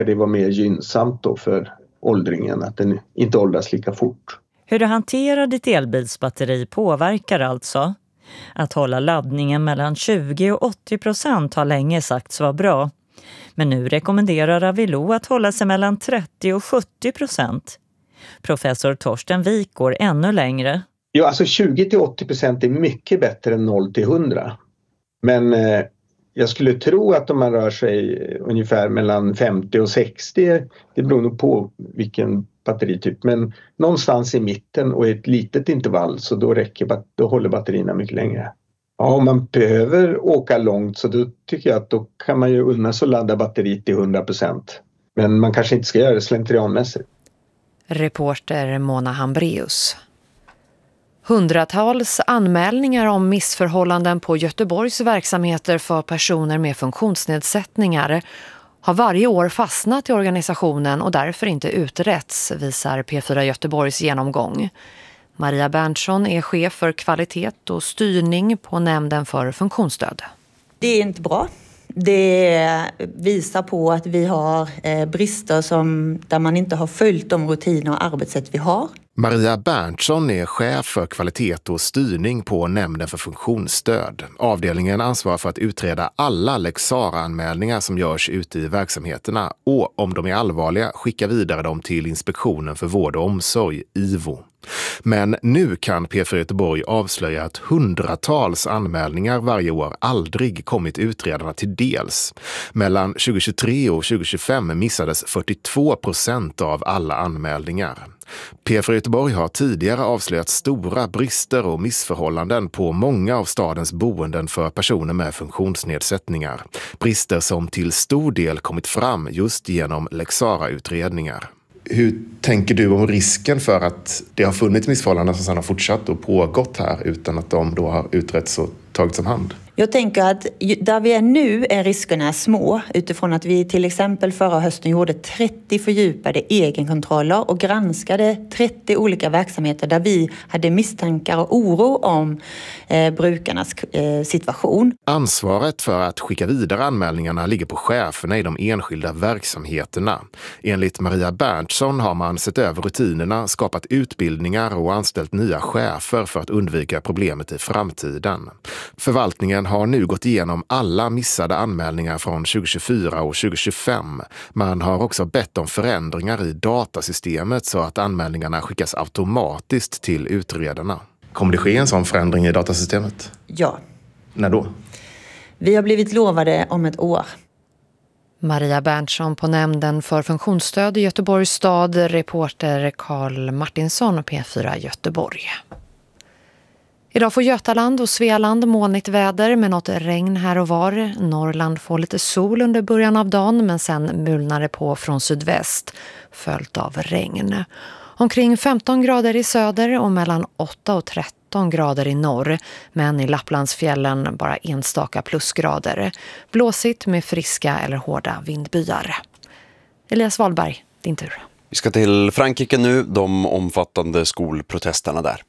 Det var mer gynnsamt då för åldringen att den inte åldras lika fort. Hur du hanterar ditt elbilsbatteri påverkar alltså. Att hålla laddningen mellan 20 och 80% har länge sagts vara bra. Men nu rekommenderar Avilo att hålla sig mellan 30 och 70%. Professor Torsten Wik går ännu längre. Ja, alltså 20-80% är mycket bättre än 0-100. Men jag skulle tro att om man rör sig ungefär mellan 50 och 60, det beror nog på vilken batterityp. Men någonstans i mitten och i ett litet intervall, så då håller batterierna mycket längre. Ja, om man behöver åka långt så då tycker jag att då kan man ju unna sig att ladda batteriet till 100%. Men man kanske inte ska göra det slentrianmässigt. Reporter Mona Hambreus. Hundratals anmälningar om missförhållanden på Göteborgs verksamheter för personer med funktionsnedsättningar har varje år fastnat i organisationen och därför inte utretts, visar P4 Göteborgs genomgång. Maria Berntsson är chef för kvalitet och styrning på nämnden för funktionsstöd. Det är inte bra. Det visar på att vi har brister där man inte har följt de rutiner och arbetssätt vi har. Maria Berntsson är chef för kvalitet och styrning på nämnden för funktionsstöd. Avdelningen ansvarar för att utreda alla Lex Sarah-anmälningar som görs ute i verksamheterna och om de är allvarliga skicka vidare dem till Inspektionen för vård och omsorg, IVO. Men nu kan P4 Göteborg avslöja att hundratals anmälningar varje år aldrig kommit utredarna till dels. Mellan 2023 och 2025 missades 42% av alla anmälningar. P4 Göteborg har tidigare avslöjat stora brister och missförhållanden på många av stadens boenden för personer med funktionsnedsättningar. Brister som till stor del kommit fram just genom Lex Sarah-utredningar. Hur tänker du om risken för att det har funnits missförhållanden som sedan har fortsatt och pågått här utan att de då har utretts och tagits om hand? Jag tänker att där vi är nu är riskerna små utifrån att vi till exempel förra hösten gjorde 30 fördjupade egenkontroller och granskade 30 olika verksamheter där vi hade misstankar och oro om brukarnas situation. Ansvaret för att skicka vidare anmälningarna ligger på cheferna i de enskilda verksamheterna. Enligt Maria Berntsson har man sett över rutinerna, skapat utbildningar och anställt nya chefer för att undvika problemet i framtiden. Förvaltningen har nu gått igenom alla missade anmälningar från 2024 och 2025. Man har också bett om förändringar i datasystemet så att anmälningarna skickas automatiskt till utredarna. Kommer det ske en sån förändring i datasystemet? Ja. När då? Vi har blivit lovade om ett år. Maria Berntsson på nämnden för funktionsstöd i Göteborgs stad, reporter Karl Martinsson, P4 Göteborg. Idag får Götaland och Svealand molnigt väder med något regn här och var. Norrland får lite sol under början av dagen men sen mulnar det på från sydväst, följt av regn. Omkring 15 grader i söder och mellan 8 och 13 grader i norr, men i Lapplandsfjällen bara enstaka plusgrader. Blåsigt med friska eller hårda vindbyar. Elias Wahlberg, din tur. Vi ska till Frankrike nu, de omfattande skolprotesterna där.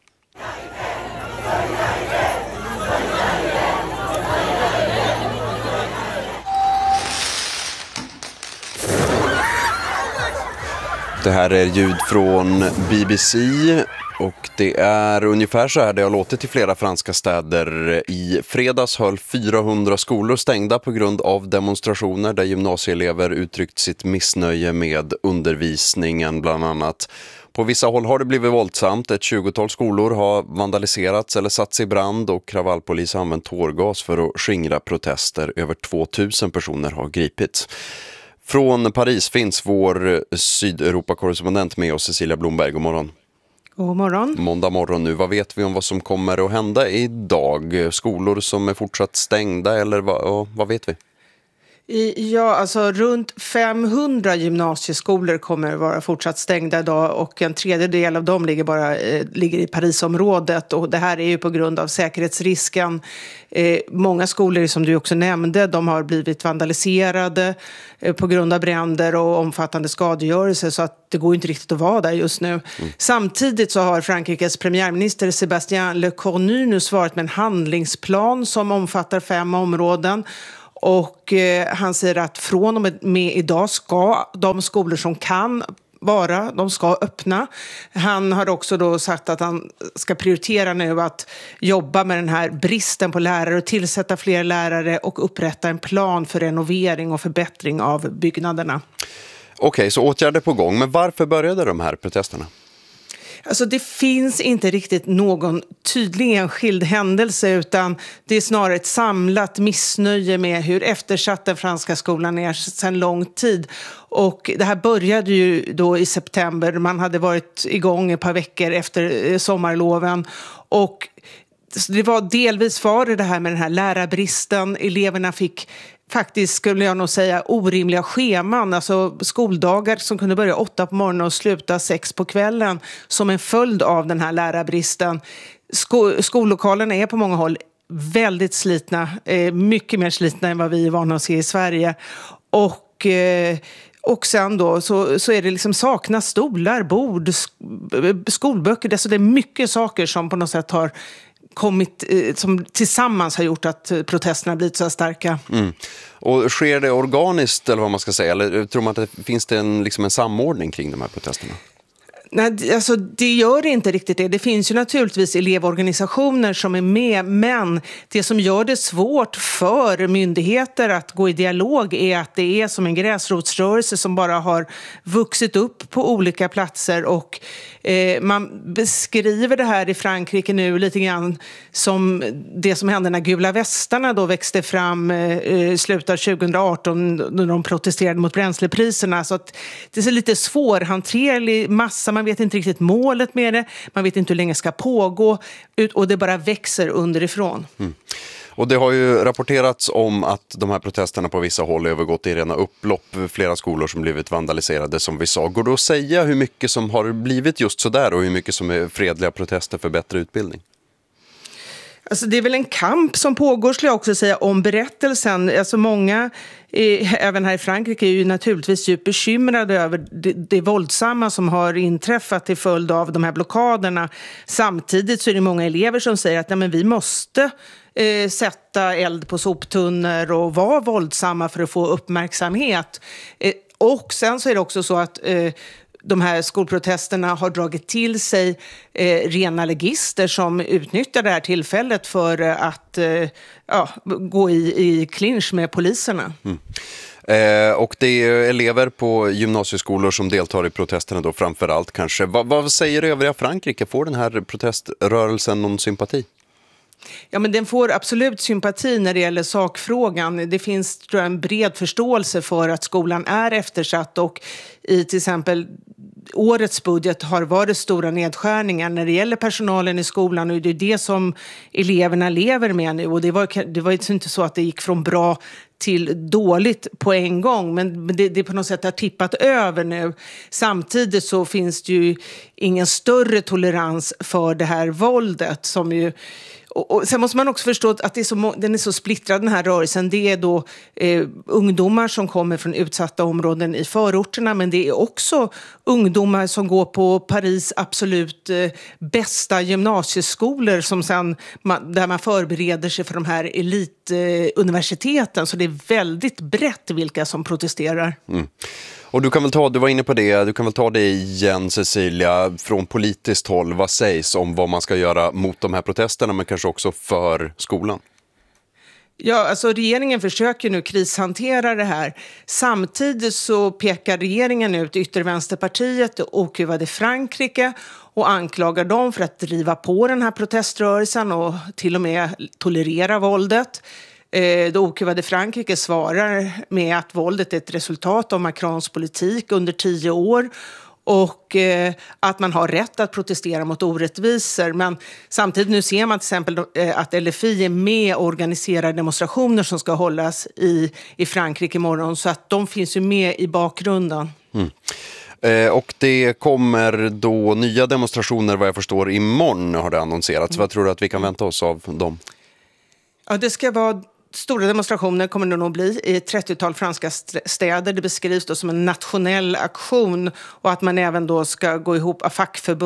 Det här är ljud från BBC och det är ungefär så här det har låtit i flera franska städer. I fredags höll 400 skolor stängda på grund av demonstrationer där gymnasieelever uttryckt sitt missnöje med undervisningen bland annat. På vissa håll har det blivit våldsamt. Ett 20-tal skolor har vandaliserats eller satts i brand och kravallpolis har använt tårgas för att skingra protester. Över 2000 personer har gripits. Från Paris finns vår Sydeuropa-korrespondent med oss, Cecilia Blomberg. God morgon. God morgon. Måndag morgon nu. Vad vet vi om vad som kommer att hända idag? Skolor som är fortsatt stängda eller vad vet vi? Ja, alltså runt 500 gymnasieskolor kommer vara fortsatt stängda idag och en tredjedel av dem ligger i Parisområdet och det här är ju på grund av säkerhetsrisken. Många skolor som du också nämnde, de har blivit vandaliserade på grund av bränder och omfattande skadegörelse så att det går inte riktigt att vara där just nu. Samtidigt så har Frankrikes premiärminister Sébastien Lecornu nu svarat med en handlingsplan som omfattar 5 områden. Och han säger att från och med idag ska de skolor som kan de ska öppna. Han har också då sagt att han ska prioritera nu att jobba med den här bristen på lärare och tillsätta fler lärare och upprätta en plan för renovering och förbättring av byggnaderna. Okej, så åtgärder på gång. Men varför började de här protesterna? Alltså det finns inte riktigt någon tydlig enskild händelse, utan det är snarare ett samlat missnöje med hur eftersatt den franska skolan är sedan lång tid. Och det här började ju då i september. Man hade varit igång ett par veckor efter sommarloven, och det var delvis det här med den här lärarbristen. Eleverna fick faktiskt, skulle jag nog säga, orimliga scheman. Alltså skoldagar som kunde börja 8 på morgonen och sluta 6 på kvällen som en följd av den här lärarbristen. Skollokalerna är på många håll väldigt slitna, mycket mer slitna än vad vi är vana att se i Sverige. Och sen då så är det liksom saknas stolar, bord, skolböcker. Alltså det är mycket saker som på något sätt har kommit, som tillsammans har gjort att protesterna blivit så starka. Mm. Och sker det organiskt, eller vad man ska säga? Eller tror man att finns det en samordning kring de här protesterna? Nej, alltså det gör inte riktigt det. Det finns ju naturligtvis elevorganisationer som är med, men det som gör det svårt för myndigheter att gå i dialog är att det är som en gräsrotsrörelse som bara har vuxit upp på olika platser, och man beskriver det här i Frankrike nu lite grann som det som hände när gula västarna då växte fram slutet av 2018 när de protesterade mot bränslepriserna. Så att det är lite svårhanterlig massa. Man vet inte riktigt målet med det. Man vet inte hur länge det ska pågå. Och det bara växer underifrån. Mm. Och det har ju rapporterats om att de här protesterna på vissa håll övergått i rena upplopp. Flera skolor som blivit vandaliserade, som vi sa. Går det att säga hur mycket som har blivit just så där och hur mycket som är fredliga protester för bättre utbildning? Alltså det är väl en kamp som pågår, skulle jag också säga, om berättelsen. Alltså många, även här i Frankrike, är ju naturligtvis djupt bekymrade över det våldsamma som har inträffat till följd av de här blockaderna. Samtidigt så är det många elever som säger att men vi måste sätta eld på soptunnor och vara våldsamma för att få uppmärksamhet. Och sen så är det också så att de här skolprotesterna har dragit till sig rena legister som utnyttjar det här tillfället för att gå i clinch med poliserna. Mm. Och det är elever på gymnasieskolor som deltar i protesterna då framförallt kanske. Vad säger övriga Frankrike? Får den här proteströrelsen någon sympati? Ja, men den får absolut sympati när det gäller sakfrågan. Det finns, tror jag, en bred förståelse för att skolan är eftersatt, och i till exempel årets budget har varit stora nedskärningar när det gäller personalen i skolan, och det är det som eleverna lever med nu. Och det var inte så att det gick från bra till dåligt på en gång, men det på något sätt har tippat över nu. Samtidigt så finns det ju ingen större tolerans för det här våldet som ju. Och sen måste man också förstå att den är så splittrad, den här rörelsen. Det är då ungdomar som kommer från utsatta områden i förorterna, men det är också ungdomar som går på Paris absolut bästa gymnasieskolor som där man förbereder sig för de här elituniversiteten. Så det är väldigt brett vilka som protesterar. Mm. Och du var inne på det, du kan väl ta det igen, Cecilia, från politiskt håll. Vad sägs om vad man ska göra mot de här protesterna, men kanske också för skolan? Ja, alltså regeringen försöker nu krishantera det här. Samtidigt så pekar regeringen ut Yttervänsterpartiet och okuvade Frankrike och anklagar dem för att driva på den här proteströrelsen och till och med tolerera våldet. Det okuvade Frankrike svarar med att våldet är ett resultat av Macrons politik under 10 år och att man har rätt att protestera mot orättvisor. Men samtidigt nu ser man till exempel att LFI är med och organiserar demonstrationer som ska hållas i Frankrike imorgon, så att de finns ju med i bakgrunden. Mm. Och det kommer då nya demonstrationer, vad jag förstår, imorgon har det annonserats. Vad tror du att vi kan vänta oss av dem? Ja, det ska vara stora demonstrationer, kommer det nog bli, i ett 30-tal franska städer. Det beskrivs då som en nationell aktion, och att man även då ska gå ihop av fackförbund